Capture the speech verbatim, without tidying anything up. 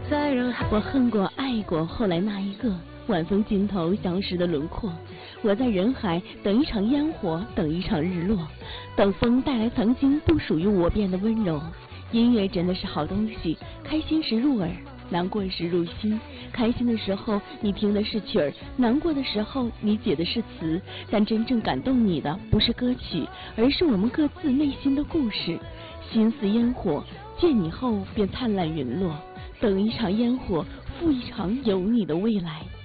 在人海。 我恨过爱过后来那一个，晚风尽头消失的轮廓。我在人海等一场烟火，等一场日落，等风带来曾经不属于我变的温柔。音乐真的是好东西，开心时入耳，难过时入心。开心的时候你听的是曲儿，难过的时候你解的是词，但真正感动你的不是歌曲，而是我们各自内心的故事。心似烟火，见你后便灿烂陨落，等一场烟火，赴一场有你的未来。